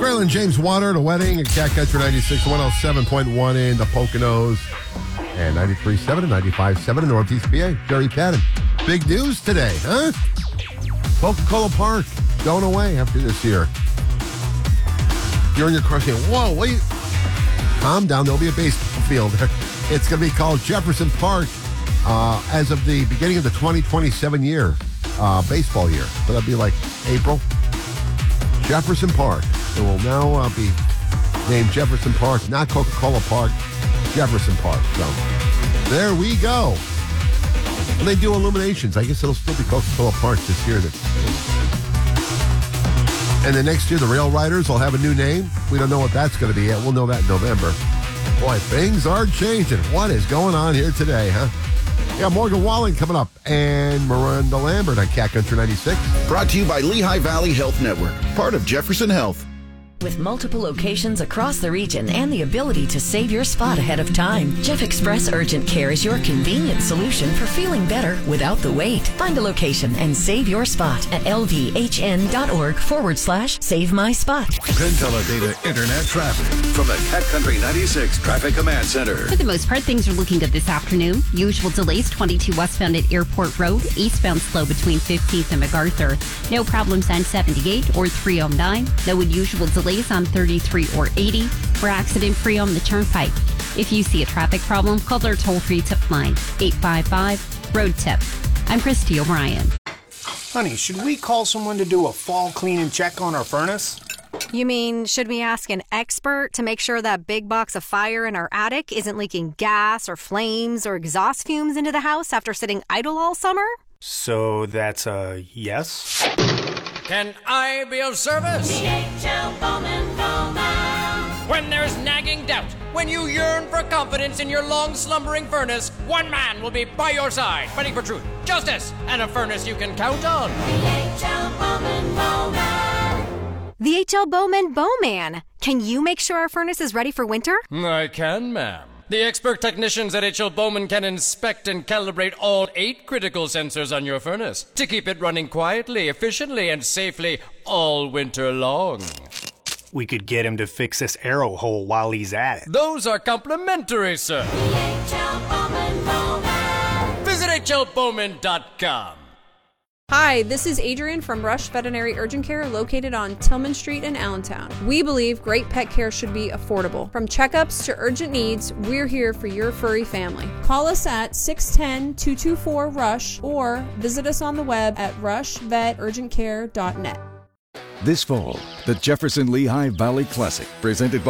Graylin James Water at a wedding at Cat Country 96, 107.1 in the Poconos, and 93.7 and 95.7 in Northeast PA. Jerry Patton. Big news today, huh? Coca-Cola Park going away after this year. You're in your car saying, whoa, wait. Calm down. There'll be a baseball field. It's going to be called Jefferson Park as of the beginning of the 2027 year, baseball year. So that'll be like April. Jefferson Park. It will now be named Jefferson Park, not Coca-Cola Park, Jefferson Park. So there we go. When they do illuminations, I guess it'll still be Coca-Cola Park this year. And the next year, the Rail Riders will have a new name. We don't know what that's going to be yet. We'll know that in November. Boy, things are changing. What is going on here today, huh? Yeah, Morgan Wallen coming up, and Miranda Lambert on Cat Country 96. Brought to you by Lehigh Valley Health Network, part of Jefferson Health. With multiple locations across the region and the ability to save your spot ahead of time, Jeff Express Urgent Care is your convenient solution for feeling better without the wait. Find a location and save your spot at lvhn.org/save my spot. PenTeleData Internet traffic from the Cat Country 96 Traffic Command Center. For the most part, things are looking good this afternoon. Usual delays 22 westbound at Airport Road, eastbound slow between 15th and MacArthur. No problems on 78 or 309. No unusual delays on 33 or 80. We're accident-free on the Turnpike. If you see a traffic problem, call our toll-free tip line, 855-ROAD-TIP. I'm Christy O'Brien. Honey, should we call someone to do a fall clean and check on our furnace? You mean, should we ask an expert to make sure that big box of fire in our attic isn't leaking gas or flames or exhaust fumes into the house after sitting idle all summer? So that's a yes? Can I be of service? DHL Bowman Bowman. When there's nagging doubt, when you yearn for confidence in your long slumbering furnace, one man will be by your side, fighting for truth, justice, and a furnace you can count on. DHL Bowman Bowman. The H.L. Bowman Bowman. Can you make sure our furnace is ready for winter? I can, ma'am. The expert technicians at H.L. Bowman can inspect and calibrate all 8 critical sensors on your furnace to keep it running quietly, efficiently, and safely all winter long. We could get him to fix this arrow hole while he's at it. Those are complimentary, sir. DHL Bowman Bowman. Visit hlbowman.com. Hi, this is Adrian from Rush Veterinary Urgent Care located on Tillman Street in Allentown. We believe great pet care should be affordable. From checkups to urgent needs, we're here for your furry family. Call us at 610-224-RUSH or visit us on the web at rushveturgentcare.net. This fall, the Jefferson Lehigh Valley Classic, presented by